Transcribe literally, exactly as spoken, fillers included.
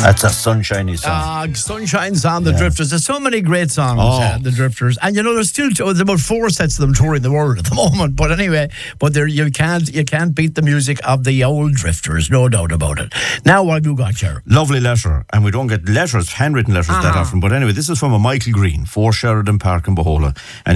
That's a sunshiny song. Uh, Sunshine's on the Yeah. Drifters. There's so many great songs, Oh. uh, the Drifters, and you know there's still two, there's about four sets of them touring the world at the moment. But anyway, but there you can't you can't beat the music of the old Drifters, no doubt about it. Now what have you got, Ger? Lovely letter, and we don't get letters, handwritten letters that Ah. often. But anyway, this is from a Michael Green, four Sheridan Park in Bohola, and